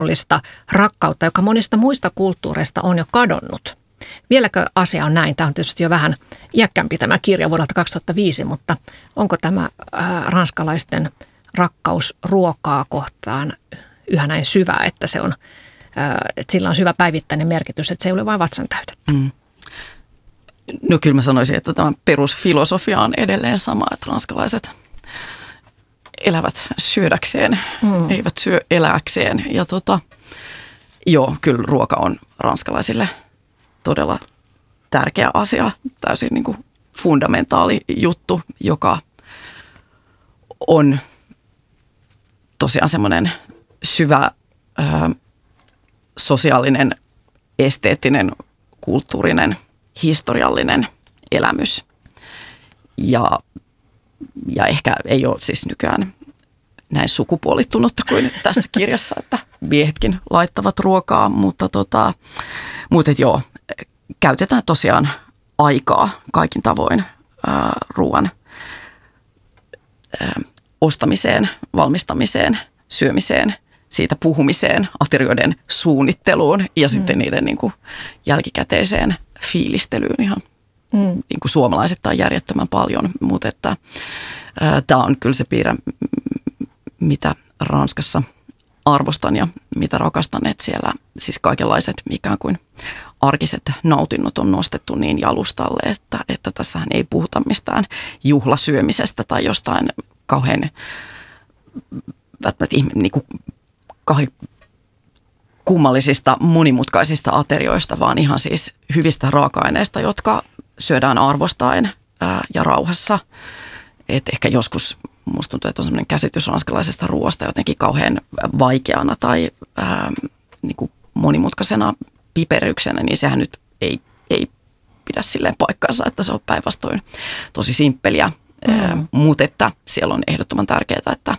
luonnollista rakkautta, joka monista muista kulttuureista on jo kadonnut. Vieläkö asia on näin? Tämä on tietysti jo vähän iäkkämpi tämä kirja vuodelta 2005, mutta onko tämä ranskalaisten rakkaus ruokaa kohtaan yhä näin syvä, että että sillä on syvä päivittäinen merkitys, että se ei ole vain vatsan täytettä? No kyllä mä sanoisin, että tämä perusfilosofia on edelleen sama, että ranskalaiset elävät syödäkseen, eivät syö elääkseen. Ja joo, kyllä ruoka on ranskalaisille todella tärkeä asia, täysin niin kuin fundamentaali juttu, joka on tosiaan semmoinen syvä sosiaalinen, esteettinen, kulttuurinen, historiallinen elämys. Ja ehkä ei ole siis nykyään näin sukupuolittunutta kuin tässä kirjassa, että miehetkin laittavat ruokaa, mutta joo, käytetään tosiaan aikaa kaikin tavoin ruoan ostamiseen, valmistamiseen, syömiseen, siitä puhumiseen, aterioiden suunnitteluun ja sitten niiden niin kuin jälkikäteiseen fiilistelyyn ihan niin kuin suomalaisittain järjettömän paljon, mutta että tämä on kyllä se piirre, mitä Ranskassa arvostan ja mitä rakastan, että siellä siis kaikenlaiset ikään kuin arkiset nautinnot on nostettu niin jalustalle, että tässähän ei puhuta mistään juhlasyömisestä tai jostain kauhean niin kuin kummallisista monimutkaisista aterioista, vaan ihan siis hyvistä raaka-aineista, jotka syödään arvostaen ja rauhassa. Et ehkä joskus musta tuntuu, että on sellainen käsitys ranskalaisesta ruoasta jotenkin kauhean vaikeana tai niin kuin monimutkaisena piperyksenä, niin sehän nyt ei pidä silleen paikkaansa, että se on päinvastoin tosi simppeliä. Mutta että siellä on ehdottoman tärkeää, että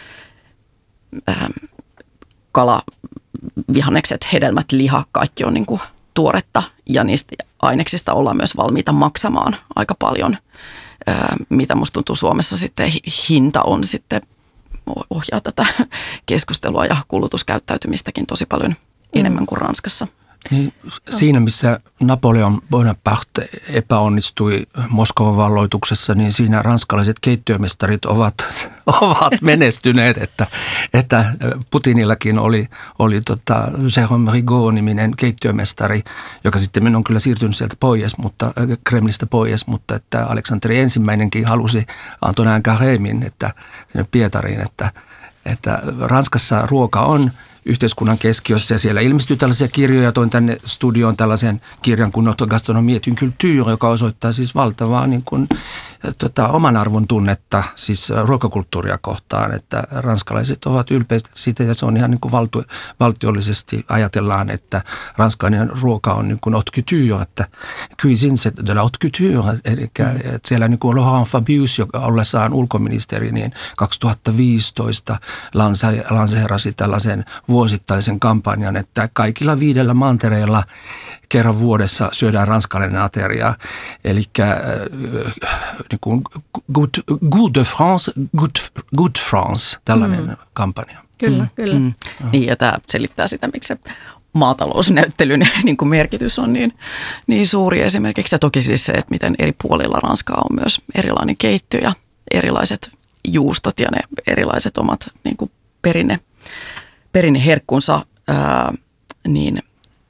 kala, vihannekset, hedelmät, liha, kaikki on niin kuin tuoretta ja niistä aineksista ollaan myös valmiita maksamaan aika paljon, mitä musta tuntuu Suomessa sitten hinta on sitten ohjaa tätä keskustelua ja kulutuskäyttäytymistäkin tosi paljon enemmän kuin Ranskassa. Niin, siinä, missä Napoleon Bonaparte epäonnistui Moskovan valloituksessa, niin siinä ranskalaiset keittiömestarit ovat menestyneet, että Putinillakin oli Jérôme Rigaud-niminen keittiömestari, joka sitten on kyllä siirtynyt sieltä pois, Kremlistä pois, mutta että Aleksanteri ensimmäinenkin halusi Antonin Carêmin, että Pietariin, että Ranskassa ruoka on yhteiskunnan keskiössä ja siellä ilmestyy tällaisia kirjoja. Toin tänne studioon tällaisen kirjan kuin Notre gastronomie est une culture, joka osoittaa siis valtavaa niin kuin, oman arvon tunnetta siis ruokakulttuuria kohtaan, että ranskalaiset ovat ylpeitä siitä ja se on ihan niin kuin valtiollisesti ajatellaan, että ranskalainen ruoka on niin kuin haute couture, että cuisine c'est de la haute couture, eli että siellä niin kuin Laurent Fabius, joka ollessaan ulkoministeri, niin 2015 lanseerasi tällaisen vuosittaisen kampanjan, että kaikilla 5 mantereilla kerran vuodessa syödään ranskalainen ateria. Eli niin kuin Good de France, Good France, tällainen kampanja. Kyllä, kyllä. Niin, ja tämä selittää sitä, miksi se maatalousnäyttelyn niin kuin merkitys on niin suuri esimerkiksi. Ja toki siis se, että miten eri puolilla Ranskaa on myös erilainen keittiö ja erilaiset juustot ja ne erilaiset omat niin kuin perinneherkkunsa, niin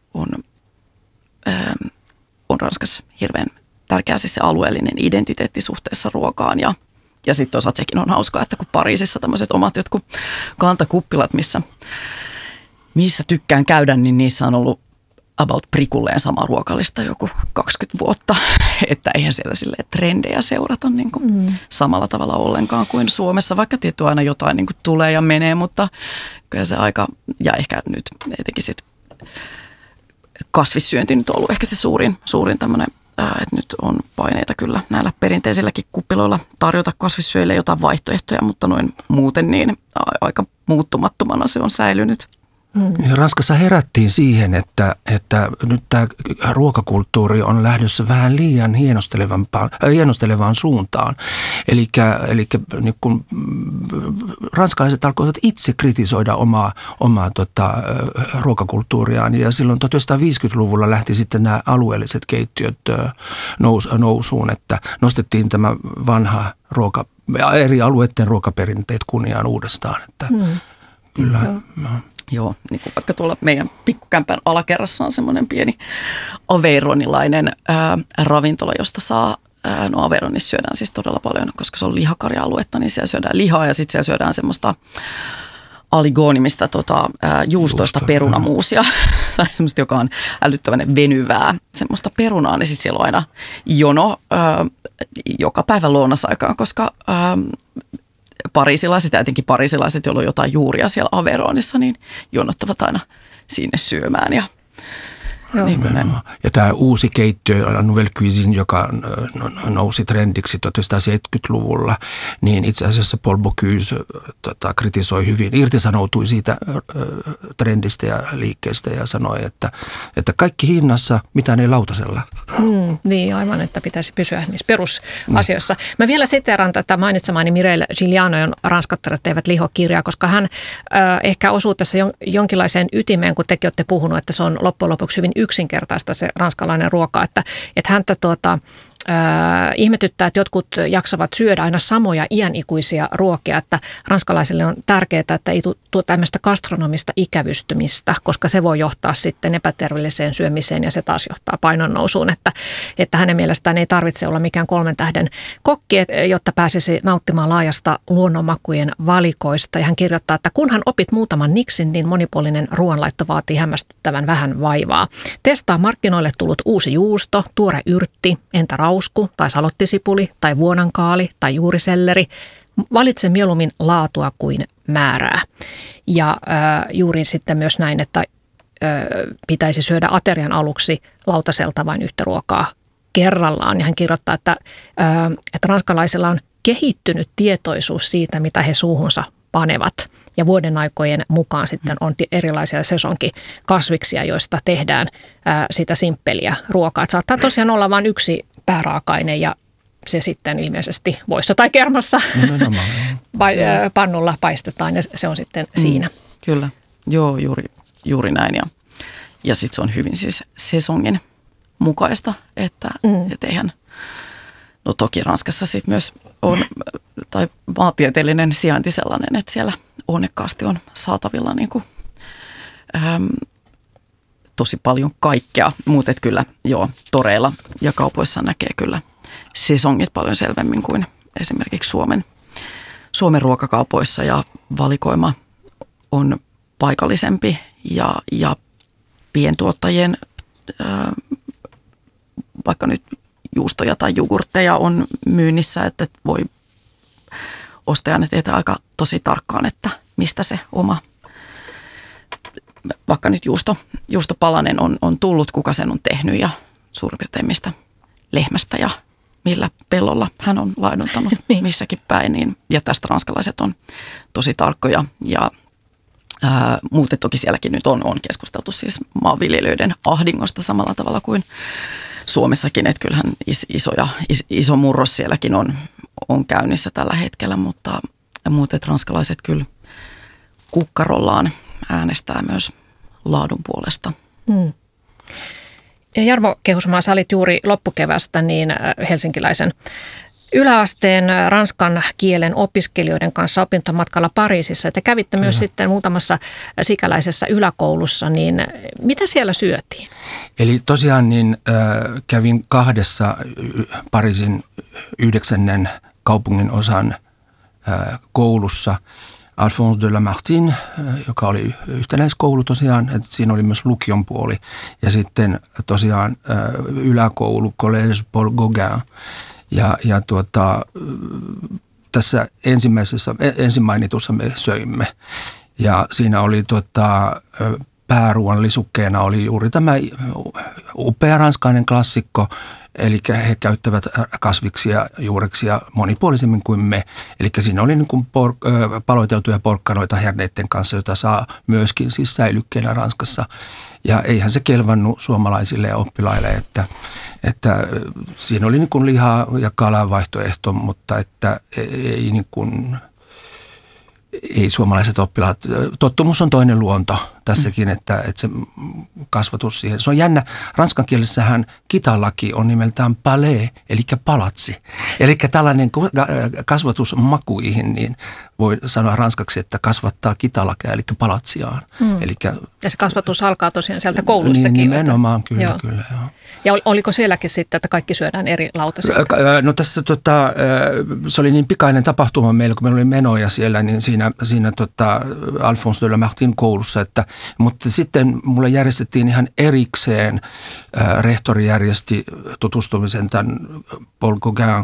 on Ranskassa hirveän tärkeä siis se alueellinen identiteetti suhteessa ruokaan. Ja sitten toisaalta sekin on hauskaa, että kun Pariisissa tämmöiset omat jotkut kantakuppilat, missä tykkään käydä, niin niissä on ollut about prikulleen sama ruokalista joku 20 vuotta. Että eihän siellä silleen trendejä seurata niin kuin samalla tavalla ollenkaan kuin Suomessa, vaikka tietty aina jotain niin kuin tulee ja menee, mutta kyllä se aika, ja ehkä nyt etenkin sitten kasvissyönti nyt on ollut ehkä se suurin tämmöinen, että nyt on paineita kyllä näillä perinteisilläkin kuppiloilla tarjota kasvissyöjille jotain vaihtoehtoja, mutta noin muuten niin aika muuttumattomana se on säilynyt. Ranskassa herättiin siihen, että nyt tämä ruokakulttuuri on lähdössä vähän liian hienostelevaan suuntaan. Eli niin kun ranskalaiset alkoivat itse kritisoida omaa ruokakulttuuriaan. Ja silloin 1950-luvulla lähti sitten nämä alueelliset keittiöt nousuun, että nostettiin tämä vanha eri alueiden ruokaperinteet kunniaan uudestaan. Että kyllä. Joo, niin kuin vaikka tuolla meidän pikkukämpän alakerrassa on semmoinen pieni aveyronilainen ravintola, josta saa, no Aveyronissa syödään siis todella paljon, koska se on lihakarja-aluetta, niin siellä syödään lihaa ja sitten siellä syödään semmoista aligoonimista juustoista perunamuusia, tai semmoista, joka on älyttävän venyvää, semmoista perunaa, niin sitten siellä on aina jono joka päivän lounasaikaan, koska pariisilaiset ja etenkin pariisilaiset, joilla on jotain juuria siellä Aveyronissa, niin jonottavat aina sinne syömään. Ja, niin ja tämä uusi keittiö, Nouvelle Cuisine, joka nousi trendiksi 1970-luvulla, niin itse asiassa Paul Bocuse kritisoi hyvin, irtisanoutui siitä trendistä ja liikkeestä ja sanoi, että kaikki hinnassa, mitään ei lautasella. Niin, aivan, että pitäisi pysyä niissä perusasioissa. Mä vielä siteeraan tätä mainitsemaani Mireille Gillianon Ranskattaret eivät liho -kirjaa, koska hän ehkä osuu tässä jonkinlaiseen ytimeen, kun tekin olette puhunut, että se on loppujen lopuksi hyvin yksinkertaista se ranskalainen ruoka, että häntä ihmetyttää, että jotkut jaksavat syödä aina samoja iänikuisia ruokia, että ranskalaisille on tärkeää, että ei tule tämmöistä gastronomista ikävystymistä, koska se voi johtaa sitten epäterveelliseen syömiseen ja se taas johtaa painonnousuun, että hänen mielestään ei tarvitse olla mikään 3 tähden kokki, jotta pääsisi nauttimaan laajasta luonnonmakujen valikoista. Ja hän kirjoittaa, että kunhan opit muutaman niksin, niin monipuolinen ruoanlaitto vaatii hämmästyttävän vähän vaivaa. Testaa markkinoille tullut uusi juusto, tuore yrtti, entä rausku tai salottisipuli tai vuonankaali tai juuriselleri. Valitse mieluummin laatua kuin määrää. Ja juuri sitten myös näin, että pitäisi syödä aterian aluksi lautaselta vain yhtä ruokaa kerrallaan. Ja hän kirjoittaa, että ranskalaisilla on kehittynyt tietoisuus siitä, mitä he suuhunsa panevat. Ja vuoden aikojen mukaan sitten on erilaisia sesonkikasviksia, joista tehdään sitä simppeliä ruokaa. Et saattaa tosiaan olla vain yksi pääraaka-aine ja se sitten ilmeisesti voissa tai kermassa pannulla paistetaan ja se on sitten siinä. Kyllä, joo, juuri näin. Ja sitten se on hyvin siis sesongin mukaista, että eihän, no toki Ranskassa sitten myös on, tai maantieteellinen sijainti sellainen, että siellä onnekkaasti on saatavilla niin kuin, tosi paljon kaikkea, mutta kyllä joo, toreilla ja kaupoissa näkee kyllä sesongit paljon selvemmin kuin esimerkiksi Suomen ruokakaupoissa ja valikoima on paikallisempi ja pientuottajien vaikka nyt juustoja tai jogurtteja on myynnissä, että voi ostajan tietää aika tosi tarkkaan, että mistä se oma vaikka nyt juustopalanen on tullut, kuka sen on tehnyt ja suurin piirtein mistä lehmästä ja millä pellolla hän on laiduntanut missäkin päin. Niin, ja tästä ranskalaiset on tosi tarkkoja ja muuten toki sielläkin nyt on keskusteltu siis maanviljelijöiden ahdingosta samalla tavalla kuin Suomessakin, että kyllähän iso murros sielläkin on käynnissä tällä hetkellä, mutta muuten ranskalaiset kyllä kukkarollaan äänestää myös laadun puolesta. Ja Jarmo Kehusmaa, sä olit juuri loppukevästä niin helsinkiläisen yläasteen ranskan kielen opiskelijoiden kanssa opintomatkalla Pariisissa. Te kävitte myös sitten muutamassa sikäläisessä yläkoulussa, niin mitä siellä syötiin? Eli tosiaan niin kävin 2 Pariisin 9. kaupungin osan koulussa. Alphonse de Lamartine, joka oli yhtenäiskoulu tosiaan, että siinä oli myös lukion puoli. Ja sitten tosiaan yläkoulu, Collège Paul Gauguin. Ja tässä ensin mainitussa me söimme. Ja siinä oli pääruoan lisukkeena oli juuri tämä upea ranskainen klassikko, Eli he käyttävät kasviksia, juureksia monipuolisemmin kuin me. Eli siinä oli niin kuin paloiteltuja porkkanoita herneiden kanssa, jota saa myöskin siis säilykkeenä Ranskassa. Ja eihän se kelvannut suomalaisille ja oppilaille, että siinä oli niin kuin lihaa ja kalaa vaihtoehto, mutta että ei niin kuin, ei suomalaiset oppilaat. Tottumus on toinen luonto tässäkin, että se kasvatus siihen. Se on jännä. Ranskan kielissähän kitalaki on nimeltään palais, eli palatsi. Eli tällainen kasvatus makuihin, niin voi sanoa ranskaksi, että kasvattaa kitalakia, eli palatsiaan. Ja se kasvatus alkaa tosiaan sieltä koulustakin. Niin, nimenomaan, kyllä. Joo. Ja oliko sielläkin sitten, että kaikki syödään eri lautasilla? No tässä se oli niin pikainen tapahtuma meillä, kun meillä oli menoja siellä, niin siinä Alphonse de Lamartine koulussa, mutta sitten mulle järjestettiin ihan erikseen, rehtori järjesti tutustumisen tämän Paul Gauguin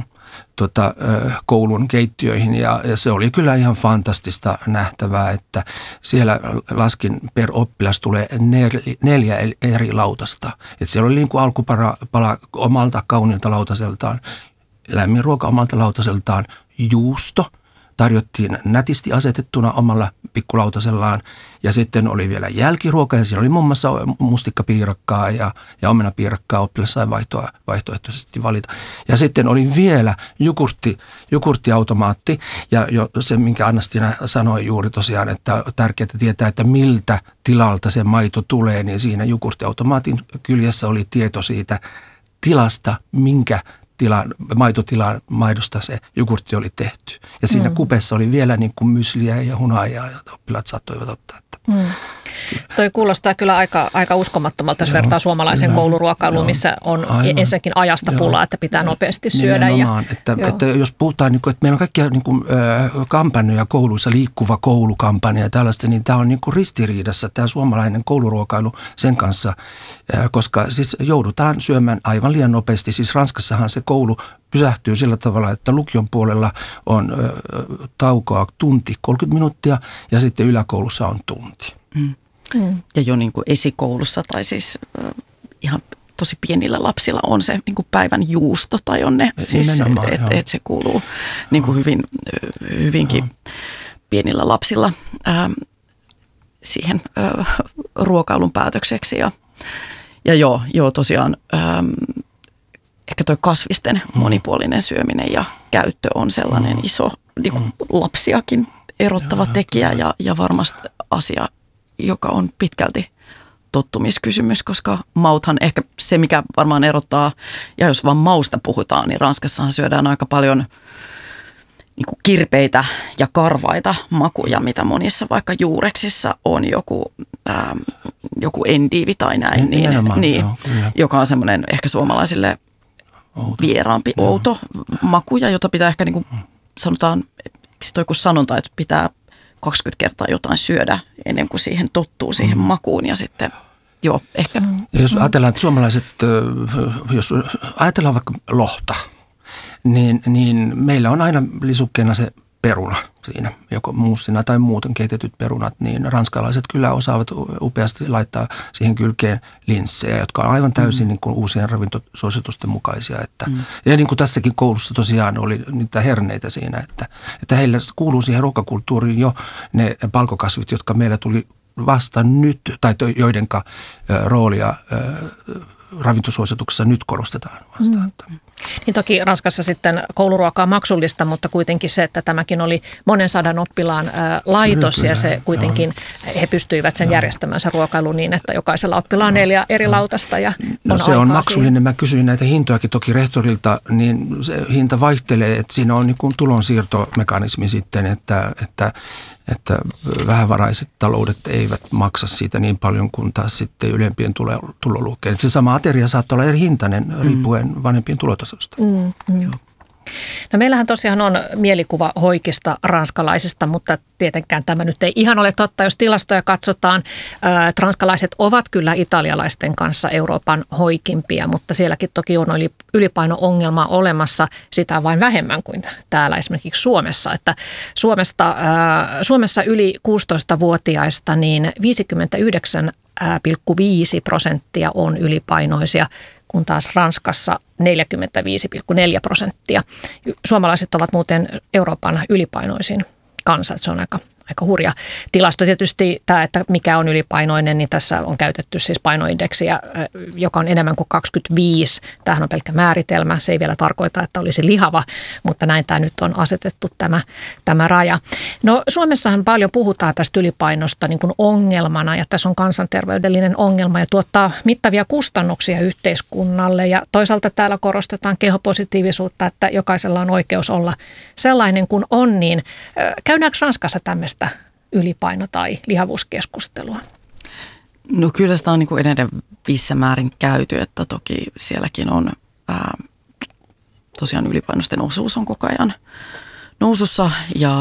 koulun keittiöihin ja se oli kyllä ihan fantastista nähtävää, että siellä laskin per oppilas tulee 4 eri lautasta. Että siellä oli niin kuin alkupala omalta kauniilta lautaseltaan, lämmin ruoka omalta lautaseltaan, juusto tarjottiin nätisti asetettuna omalla pikkulautasellaan ja sitten oli vielä jälkiruoka ja siinä oli muun muassa mustikkapiirakkaa ja omenapiirakkaa oppilas sai vaihtoehtoisesti valita. Ja sitten oli vielä jogurttiautomaatti ja se, minkä Anna-Stina sanoi juuri tosiaan, että on tärkeää tietää, että miltä tilalta se maito tulee, niin siinä jogurttiautomaatin kyljessä oli tieto siitä tilasta, minkä maitotilan maidosta se jogurtti oli tehty. Ja siinä kupessa oli vielä niin kuin mysliä ja hunajaa, ja oppilaat saattoivat ottaa. Toi kuulostaa kyllä aika uskomattomalta, jos vertaa suomalaisen kouluruokailuun, missä on ensinnäkin ajasta pulaa, että pitää nopeasti syödä. Nimenomaan, että jos puhutaan, että meillä on kaikkia kampanjoja kouluissa, liikkuva koulukampanja ja tällaista, niin tämä on ristiriidassa tämä suomalainen kouluruokailu sen kanssa, koska siis joudutaan syömään aivan liian nopeasti. Siis Ranskassahan se koulu pysähtyy sillä tavalla, että lukion puolella on taukoa tunti 30 minuuttia ja sitten yläkoulussa on tunti. Ja jo niin kuin esikoulussa tai siis ihan tosi pienillä lapsilla on se niin kuin päivän juusto tai on ne, siis, että se kuuluu niin kuin hyvinkin pienillä lapsilla siihen ruokailun päätökseksi. Ja joo tosiaan ehkä toi kasvisten monipuolinen syöminen ja käyttö on sellainen iso niin kuin lapsiakin erottava tekijä ja varmasti asia, joka on pitkälti tottumiskysymys, koska mauthan ehkä se, mikä varmaan erottaa, ja jos vaan mausta puhutaan, niin Ranskassahan syödään aika paljon niin kuin kirpeitä ja karvaita makuja, mitä monissa vaikka juureksissa on joku endiivi tai näin, joka on semmoinen ehkä suomalaisille vieraampi, outo makuja, jota pitää ehkä niin kuin sanotaan, toi kun sanonta, että pitää 20 kertaa jotain syödä ennen kuin siihen tottuu siihen makuun ja sitten ehkä. Ja jos ajatellaan, että suomalaiset, jos ajatellaan vaikka lohta, niin meillä on aina lisukkeena se peruna siinä, joko muustina tai muuten keitetyt perunat, niin ranskalaiset kyllä osaavat upeasti laittaa siihen kylkeen linssejä, jotka on aivan täysin niin kuin uusien ravintosuositusten mukaisia. Ja niin kuin tässäkin koulussa tosiaan oli niitä herneitä siinä, että heillä kuuluu siihen ruokakulttuuriin jo ne palkokasvit, jotka meillä tuli vasta nyt, tai joidenka roolia ravintosuosituksessa nyt korostetaan vasta. Niin toki Ranskassa sitten kouluruoka on maksullista, mutta kuitenkin se, että tämäkin oli monen sadan oppilaan laitos ja se kuitenkin he pystyivät sen järjestämään se ruokailu niin, että jokaisella oppilaan 4 eri lautasta ja on se on maksullinen. Siihen. Mä kysyin näitä hintojakin toki rehtorilta, niin se hinta vaihtelee, että siinä on niin kuin tulonsiirtomekanismi sitten, että vähävaraiset taloudet eivät maksa siitä niin paljon kuin taas sitten ylempien tuloluokkeen. Se sama ateria saattaa olla eri hintainen riippuen vanhempien tulotasosta. No meillähän tosiaan on mielikuva hoikista ranskalaisista, mutta tietenkään tämä nyt ei ihan ole totta, jos tilastoja katsotaan. Ranskalaiset ovat kyllä italialaisten kanssa Euroopan hoikimpia, mutta sielläkin toki on ylipaino-ongelma olemassa, sitä vain vähemmän kuin täällä esimerkiksi Suomessa. Että Suomessa yli 16-vuotiaista niin 59,5% on ylipainoisia, kun taas Ranskassa 45,4%. Suomalaiset ovat muuten Euroopan ylipainoisin kansa, se on aika hurja tilasto. Tietysti tämä, että mikä on ylipainoinen, niin tässä on käytetty siis painoindeksiä, joka on enemmän kuin 25. Tämähän on pelkkä määritelmä. Se ei vielä tarkoita, että olisi lihava, mutta näin tämä nyt on asetettu tämä raja. No Suomessahan paljon puhutaan tästä ylipainosta niin kuin ongelmana ja tässä on kansanterveydellinen ongelma ja tuottaa mittavia kustannuksia yhteiskunnalle. Ja toisaalta täällä korostetaan kehopositiivisuutta, että jokaisella on oikeus olla sellainen kuin on, niin käydäänkö Ranskassa tämmöistä ylipaino- tai lihavuuskeskustelua? No kyllä sitä on niin kuin enenevissä määrin käyty, että toki sielläkin on tosiaan ylipainoisten osuus on koko ajan nousussa ja